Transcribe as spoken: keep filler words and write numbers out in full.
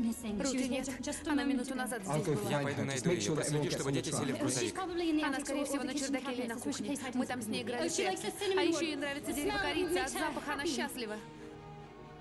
Руки нет. Она минуту назад здесь была. Я пойду найду ее, проследи, чтобы дети сели в грузовик. Она, скорее всего, на чердаке или на кухне. Мы там с ней играли в теннис. А еще ей нравится дерево корицы, от запаха она счастлива.